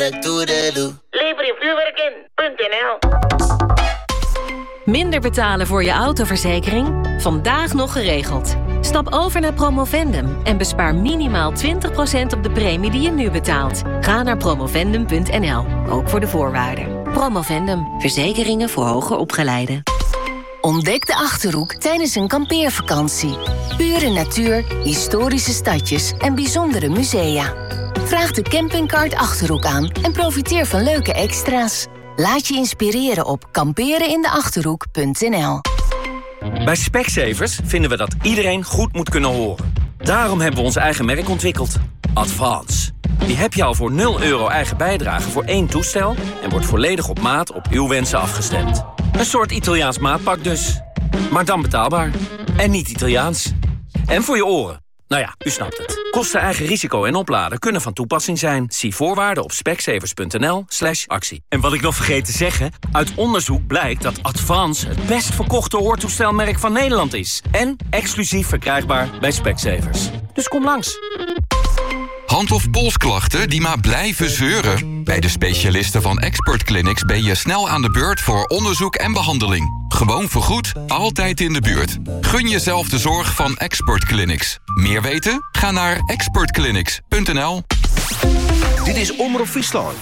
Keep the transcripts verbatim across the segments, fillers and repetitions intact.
Lever je vuurwerk in punt n l. Minder betalen voor je autoverzekering? Vandaag nog geregeld. Stap over naar Promovendum en bespaar minimaal twintig procent op de premie die je nu betaalt. Ga naar promovendum punt n l, ook voor de voorwaarden. Promovendum, verzekeringen voor hoger opgeleiden. Ontdek de Achterhoek tijdens een kampeervakantie. Pure natuur, historische stadjes en bijzondere musea. Vraag de campingkaart Achterhoek aan en profiteer van leuke extra's. Laat je inspireren op kamperenindeachterhoek punt n l. Bij Specsavers vinden we dat iedereen goed moet kunnen horen. Daarom hebben we ons eigen merk ontwikkeld. Advance. Die heb je al voor nul euro eigen bijdrage voor één toestel en wordt volledig op maat op uw wensen afgestemd. Een soort Italiaans maatpak dus. Maar dan betaalbaar. En niet Italiaans. En voor je oren. Nou ja, u snapt het. Kosten, eigen risico en opladen kunnen van toepassing zijn. Zie voorwaarden op specsavers punt n l slash actie. En wat ik nog vergeet te zeggen, uit onderzoek blijkt dat Advance het best verkochte hoortoestelmerk van Nederland is. En exclusief verkrijgbaar bij Specsavers. Dus kom langs. Hand- of polsklachten die maar blijven zeuren? Bij de specialisten van Expert Clinics ben je snel aan de beurt voor onderzoek en behandeling. Gewoon vergoed, altijd in de buurt. Gun jezelf de zorg van Expert Clinics. Meer weten? Ga naar expert clinics punt n l. Dit is Omroep Friesland.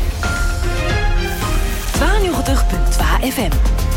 tweeënnegentig komma twee F M.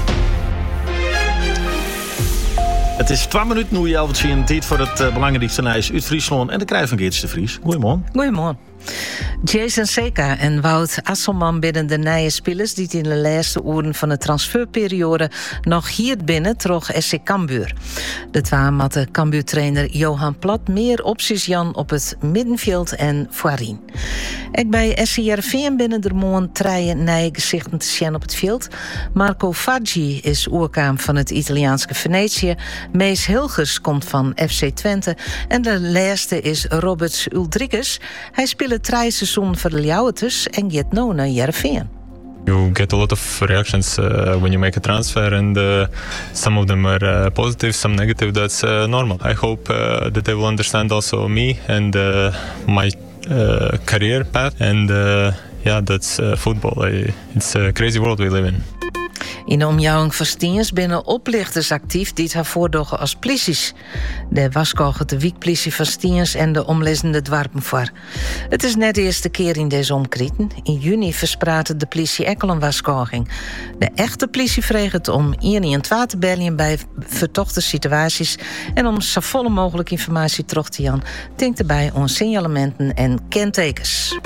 Het is twee minuten nu je al wat zien. Tijd voor het uh, belangrijkste nieuws uit Friesland en de krijg van Geertje de Vries. Goedemorgen. Goedemorgen. Jason Seka en Wout Asselman binnen de nieuwe spelers die in de laatste uren van de transferperiode nog hier binnen troch S C Cambuur. De twee matte Cambuur-trainer Johan Plat meer opties Jan op het middenveld en voorin. Ik bij S C Heerenveen binnen de moon treien nieuwe gezichten te zien op het veld. Marco Faggi is oerkaam van het Italiaanse Venetië. Mees Hilgers komt van F C Twente en de laatste is Roberts Uldrikus. Hij speelt drie seizoen voor de Ljouweters en gaat nu naar Heerenveen. You get a lot of reactions uh, when you make a transfer, and uh, some of them are uh, positive, some negative. That's uh, normal. I hope uh, that they will understand also me and uh, my uh, career path. And uh, yeah, that's uh, football. I, it's a crazy world we live in. In de omjouwing van Stiens binnen oplichters actief die het haar voordogen als polities. De waskogen de wiekpolitie van Stiens en de omlezende dwarpen voor. Het is net de eerste keer in deze omkrieten. In juni verspraatte de politie ekkel een waskoging. De echte politie vreeg het om één en twee te bellen bij vertochte situaties en om zo volle mogelijk informatie terug te jan. Denk erbij aan signalementen en kentekens.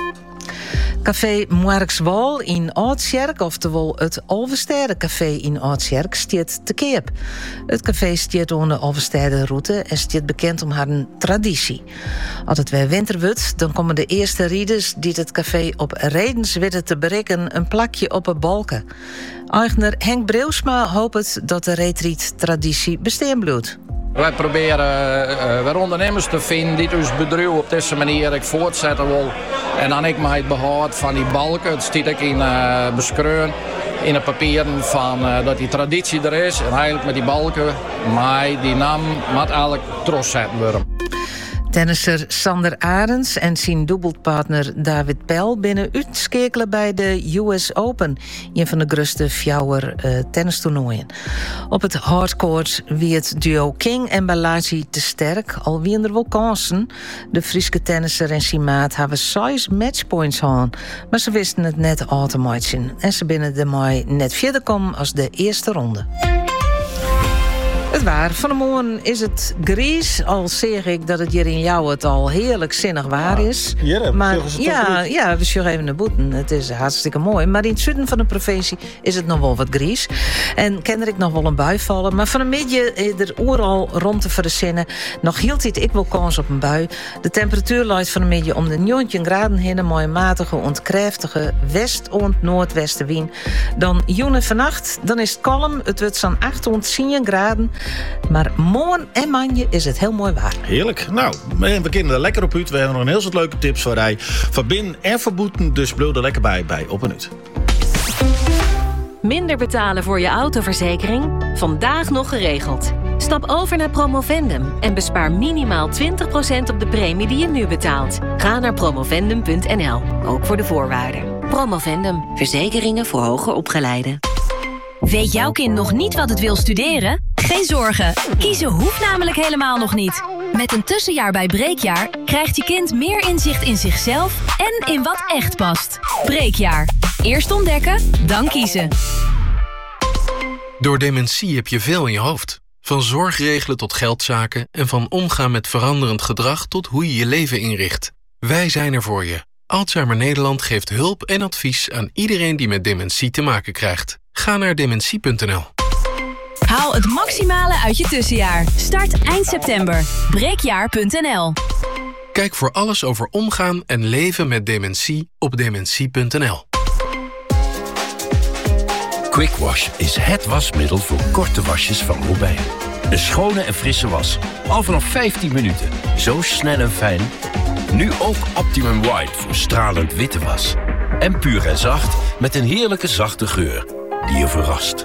Café Moerkswal in Oudsjerk, oftewel het Alverstede Café in Oudsjerk, stiert te keep. Het café stiert aan de Alverstede route en stiert bekend om haar traditie. Als het weer winter wordt, dan komen de eerste rieders die het café op redens weten te bereiken een plakje op een balken. Eigenaar Henk Breusma hoopt dat de retreat-traditie bestaan blijft. Wij proberen uh, weer ondernemers te vinden die ons bedrijf op deze manier voortzetten wil. En dan ik mij het behoud van die balken. Het stiet ik in uh, beschreven in de papieren van uh, dat die traditie er is. En eigenlijk met die balken, maar die naam moet eigenlijk trots zetten worden. Tennisser Sander Arends en zijn dubbelpartner David Pel binnen uitschakelen bij de U S Open, een van de grootste fjouwer uh, tennistoernooien. Op het hardcourt wie het duo King en Balaji te sterk, al wie er wel kansen. De Frieske tennisser en zijn maat hebben zes matchpoints gehad, maar ze wisten het net al te maken en ze binnen de mei net verder komen als de eerste ronde. Het waar. Van de morgen is het gries. Al zeg ik dat het hier in jou het al heerlijk zinnig waar is. Ja, hier, maar ja, ja, we zullen even naar boeten. Het is hartstikke mooi. Maar in het zuiden van de provincie is het nog wel wat gries. En kan er ik nog wel een bui vallen. Maar van een midje er overal rond te verzinnen. Nog hield dit ik wel kans op een bui. De temperatuur luidt van een midje om de negentien graden heen. Een mooie matige, ontkrachtige west-noordwestenwind. Dan joen vannacht, dan is het kalm. Het wordt zo'n achttien graden. Maar morgen en manje is het heel mooi waar. Heerlijk. Nou, we kunnen er lekker op uit. We hebben nog een heel soort leuke tips voor rij. Van binnen en van boeten. Dus blijf er lekker bij bij Op en Uit. Minder betalen voor je autoverzekering? Vandaag nog geregeld. Stap over naar Promovendum en bespaar minimaal twintig procent op de premie die je nu betaalt. Ga naar promovendum punt n l, ook voor de voorwaarden. Promovendum. Verzekeringen voor hoger opgeleiden. Weet jouw kind nog niet wat het wil studeren? Geen zorgen. Kiezen hoeft namelijk helemaal nog niet. Met een tussenjaar bij Breekjaar krijgt je kind meer inzicht in zichzelf en in wat echt past. Breekjaar. Eerst ontdekken, dan kiezen. Door dementie heb je veel in je hoofd. Van zorgregelen tot geldzaken en van omgaan met veranderend gedrag tot hoe je je leven inricht. Wij zijn er voor je. Alzheimer Nederland geeft hulp en advies aan iedereen die met dementie te maken krijgt. Ga naar dementie punt n l. Haal het maximale uit je tussenjaar. Start eind september. breekjaar punt n l. Kijk voor alles over omgaan en leven met dementie op dementie punt n l. Quick Wash is het wasmiddel voor korte wasjes van Robijn. Een schone en frisse was. Al vanaf vijftien minuten. Zo snel en fijn. Nu ook Optimum White voor stralend witte was. En puur en zacht met een heerlijke zachte geur die je verrast.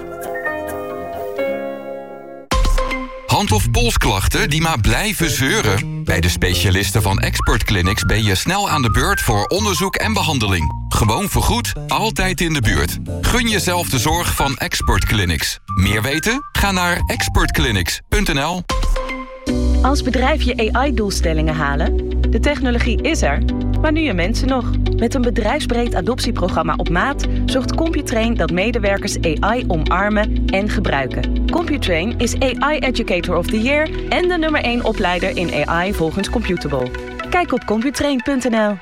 Hand- of polsklachten die maar blijven zeuren? Bij de specialisten van Expert Clinics ben je snel aan de beurt voor onderzoek en behandeling. Gewoon vergoed, altijd in de buurt. Gun jezelf de zorg van Expert Clinics. Meer weten? Ga naar expert clinics punt n l. Als bedrijf je A I-doelstellingen halen? De technologie is er, maar nu je mensen nog. Met een bedrijfsbreed adoptieprogramma op maat zorgt Computrain dat medewerkers A I omarmen en gebruiken. Computrain is A I Educator of the Year en de nummer één opleider in A I volgens Computable. Kijk op computrain punt n l.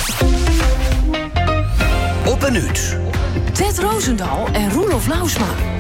Op een uur. Ted Roosendaal en Roelof Lausma.